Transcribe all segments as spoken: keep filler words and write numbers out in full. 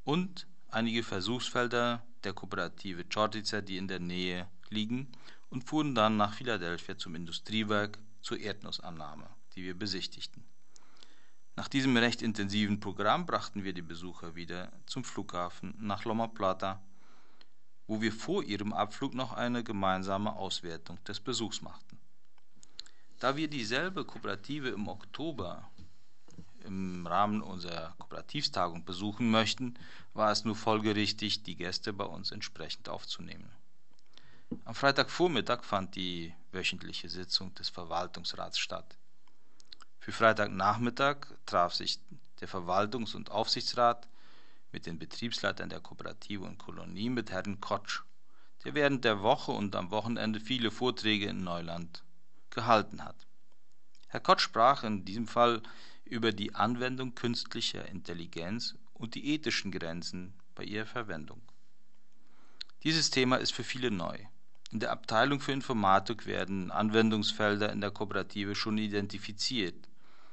und einige Versuchsfelder der Kooperative Čortica, die in der Nähe liegen, und fuhren dann nach Philadelphia zum Industriewerk zur Erdnussannahme, die wir besichtigten. Nach diesem recht intensiven Programm brachten wir die Besucher wieder zum Flughafen nach Loma Plata, wo wir vor ihrem Abflug noch eine gemeinsame Auswertung des Besuchs machten. Da wir dieselbe Kooperative im Oktober im Rahmen unserer Kooperativstagung besuchen möchten, war es nur folgerichtig, die Gäste bei uns entsprechend aufzunehmen. Am Freitagvormittag fand die wöchentliche Sitzung des Verwaltungsrats statt. Für Freitagnachmittag traf sich der Verwaltungs- und Aufsichtsrat mit den Betriebsleitern der Kooperative und Kolonie mit Herrn Kotsch, der während der Woche und am Wochenende viele Vorträge in Neuland gehalten hat. Herr Kotsch sprach in diesem Fall über die Anwendung künstlicher Intelligenz und die ethischen Grenzen bei ihrer Verwendung. Dieses Thema ist für viele neu. In der Abteilung für Informatik werden Anwendungsfelder in der Kooperative schon identifiziert,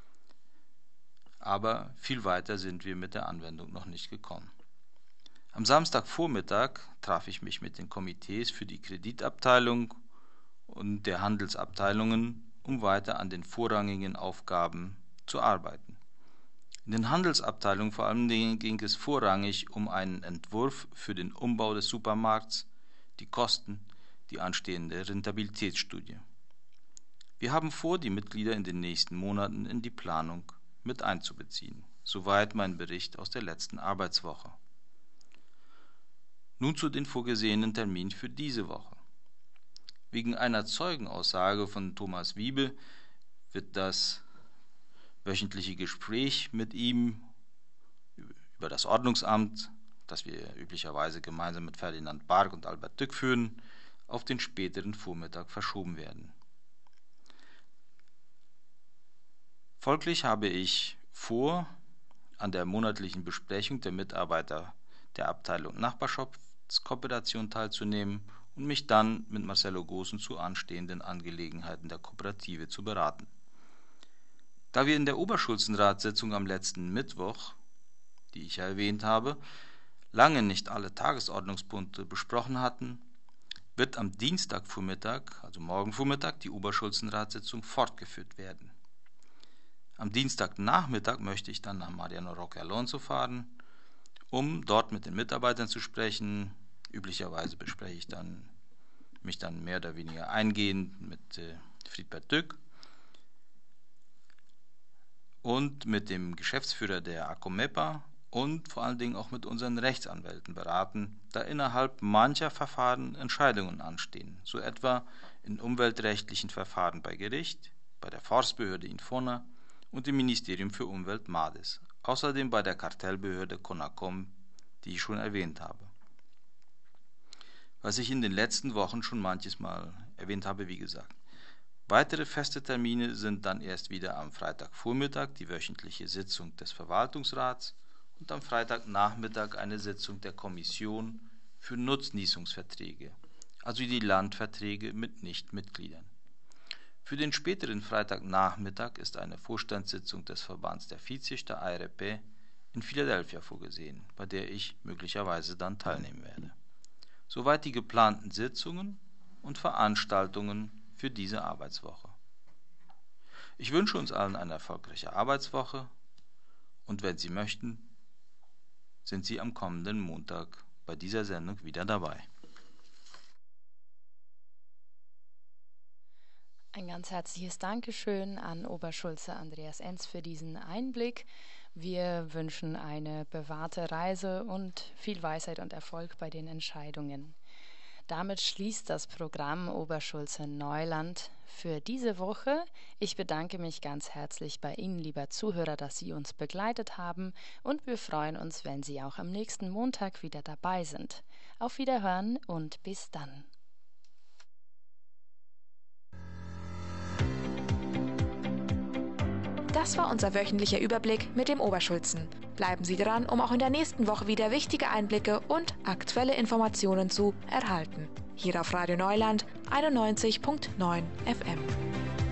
aber viel weiter sind wir mit der Anwendung noch nicht gekommen. Am Samstagvormittag traf ich mich mit den Komitees für die Kreditabteilung und der Handelsabteilungen, um weiter an den vorrangigen Aufgaben zu arbeiten. In den Handelsabteilungen vor allem ging es vorrangig um einen Entwurf für den Umbau des Supermarkts, die Kosten, die anstehende Rentabilitätsstudie. Wir haben vor, die Mitglieder in den nächsten Monaten in die Planung mit einzubeziehen. Soweit mein Bericht aus der letzten Arbeitswoche. Nun zu den vorgesehenen Terminen für diese Woche. Wegen einer Zeugenaussage von Thomas Wiebe wird das wöchentliche Gespräch mit ihm über das Ordnungsamt, das wir üblicherweise gemeinsam mit Ferdinand Barg und Albert Dück führen, auf den späteren Vormittag verschoben werden. Folglich habe ich vor, an der monatlichen Besprechung der Mitarbeiter der Abteilung Nachbarschaftskooperation teilzunehmen und mich dann mit Marcelo Goossen zu anstehenden Angelegenheiten der Kooperative zu beraten. Da wir in der Oberschulzenratssitzung am letzten Mittwoch, die ich ja erwähnt habe, lange nicht alle Tagesordnungspunkte besprochen hatten, wird am Dienstagvormittag, also morgen Vormittag, die Oberschulzenratssitzung fortgeführt werden. Am Dienstagnachmittag möchte ich dann nach Mariano Roque Alonso fahren, um dort mit den Mitarbeitern zu sprechen. Üblicherweise bespreche ich dann mich dann mehr oder weniger eingehend mit äh, Friedbert Dück und mit dem Geschäftsführer der ACOMEPA und vor allen Dingen auch mit unseren Rechtsanwälten beraten, da innerhalb mancher Verfahren Entscheidungen anstehen, so etwa in umweltrechtlichen Verfahren bei Gericht, bei der Forstbehörde Infona und dem Ministerium für Umwelt MADES, außerdem bei der Kartellbehörde CONACOM, die ich schon erwähnt habe. Was ich in den letzten Wochen schon manches Mal erwähnt habe, wie gesagt. Weitere feste Termine sind dann erst wieder am Freitagvormittag die wöchentliche Sitzung des Verwaltungsrats und am Freitagnachmittag eine Sitzung der Kommission für Nutznießungsverträge, also die Landverträge mit Nichtmitgliedern. Für den späteren Freitagnachmittag ist eine Vorstandssitzung des Verbands der Viehzüchter A R P in Philadelphia vorgesehen, bei der ich möglicherweise dann teilnehmen werde. Soweit die geplanten Sitzungen und Veranstaltungen für diese Arbeitswoche. Ich wünsche uns allen eine erfolgreiche Arbeitswoche und wenn Sie möchten, sind Sie am kommenden Montag bei dieser Sendung wieder dabei. Ein ganz herzliches Dankeschön an Oberschulze Andreas Enz für diesen Einblick. Wir wünschen eine bewahrte Reise und viel Weisheit und Erfolg bei den Entscheidungen. Damit schließt das Programm Oberschulze Neuland für diese Woche. Ich bedanke mich ganz herzlich bei Ihnen, lieber Zuhörer, dass Sie uns begleitet haben und wir freuen uns, wenn Sie auch am nächsten Montag wieder dabei sind. Auf Wiederhören und bis dann. Das war unser wöchentlicher Überblick mit dem Oberschulzen. Bleiben Sie dran, um auch in der nächsten Woche wieder wichtige Einblicke und aktuelle Informationen zu erhalten. Hier auf Radio Neuland einundneunzig Komma neun F M.